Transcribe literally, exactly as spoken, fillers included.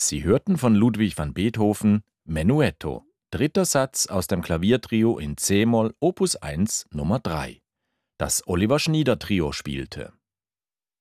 Sie hörten von Ludwig van Beethoven Menuetto, dritter Satz aus dem Klaviertrio in C-Moll Opus eins Nummer drei, das Oliver Schnieder Trio spielte.